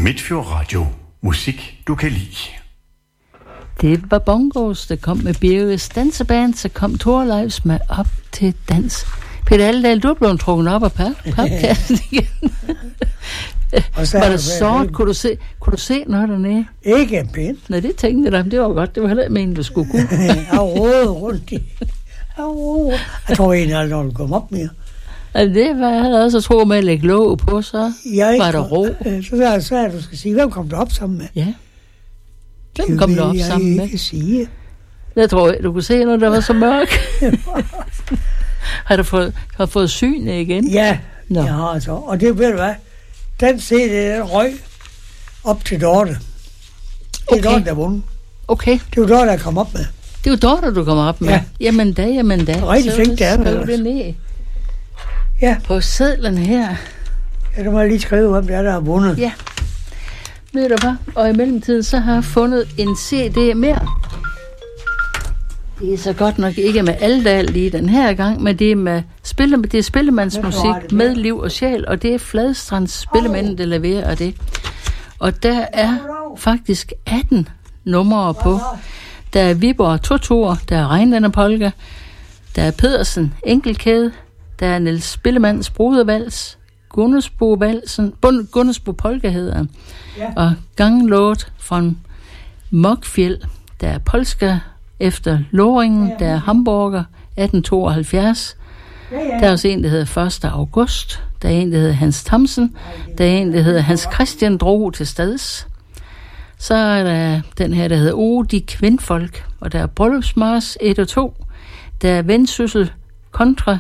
Midtfjord Radio. Musik, du kan lide. Det var Bongos, der kom med Birges danseband, så kom Thorleifs med Op til dans. Peter Aldahl, du er blevet trukket op af papkassen igen. Var det sort? Kunne du se noget dernede? Ikke en pind. Nej, det tænkte jeg, det var godt. Det var heller ikke meningen, du skulle kunne. Jeg rådede rundt i. Jeg tror egentlig aldrig, når du kom op mere. Altså, det var jeg havde også troet med at lægge låg på, så var der ro. Så er det svært, at du skal sige, hvem kom du op sammen med? Ja. Hvem kom du op sammen med? Jeg kan sige. Jeg tror, du kunne se noget, der var så mørk. Har du fået syn igen? Ja, jeg har altså. Og det ved du hvad, den CD, den røg op til Dorte. Det er Dorte, der vundet. Okay. Det var Dorte, der kom op med. Det var Dorte, du kom op med? Ja. Jamen da. Rigtig flink, det er det. Det ned. Ja. På sedlen her. Ja, der må jeg lige skrive, hvem det er, der har vundet. Ja. Ved du hvad? Og i mellemtiden, så har jeg fundet en CD mere. Det er så godt nok ikke med Aldahl lige den her gang, men det er med spillemandsmusik med liv og sjæl, og det er Fladstrands Spillemænd, der leverer det. Og der er faktisk 18 numre på. Der er Viborg Tortur, der er Regnlander Polka, der er Pedersen Enkelkæde, der er Niels Spillemands Brudervals, Gunnesbo Polka hedder, og Ganglåt fra Mokfjeld, der er Polska efter Loringen, der er Hamburger 1872, der er også en, der hedder 1. august, der er en, der hedder Hans Thomsen, der er en, der hedder Hans Christian Drog til Stads, så er der den her, der hedder De Kvindfolk, og der er Bryllupsmars 1 og 2, der er Vendsyssel kontra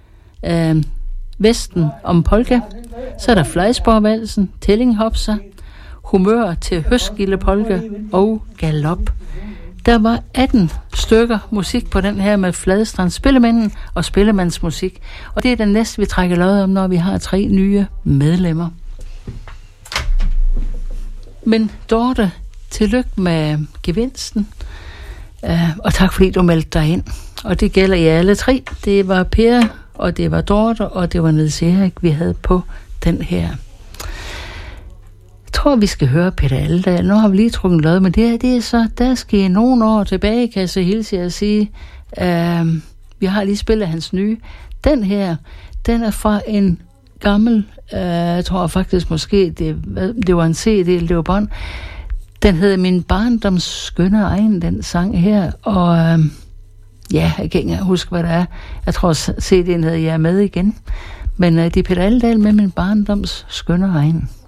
Vesten om polka, så er der Fleisborgvalsen, Tellinghopser, Humør til Høstgilde Polka og Galop. Der var 18 stykker musik på den her med Fladstrands Spillemænden og Spillemandsmusik, og det er den næste, vi trækker lod om, når vi har 3 nye medlemmer. Men Dorte, tillykke med gevinsten, og tak fordi du meldte dig ind. Og det gælder i alle 3. Det var Per, og det var Dorte, og det var Niels Erik, vi havde på den her. Jeg tror, vi skal høre Peter Aldahl. Nu har vi lige trukket lod, men det er så, der skal nogle år tilbage, kan jeg så hilse jer at sige. Vi har lige spillet hans nye. Den her, den er fra en gammel, jeg tror faktisk måske, det var en CD, eller det var bånd. Den hedder Min barndoms skønne egen, den sang her, og ja, jeg kan ikke huske, hvad det er. Jeg tror, CD'en hedder Jeg er med igen. Men det er Peter Aldahl med Min barndoms skønne egen.